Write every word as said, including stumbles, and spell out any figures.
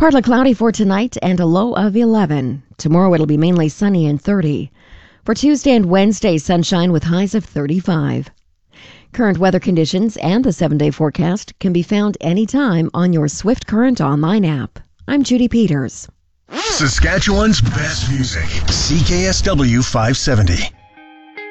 Partly cloudy for tonight and a low of eleven. Tomorrow it'll be mainly sunny and thirty. For Tuesday and Wednesday, sunshine with highs of thirty-five. Current weather conditions and the seven-day forecast can be found anytime on your Swift Current online app. I'm Judy Peters. Saskatchewan's best music. C K S W five seventy.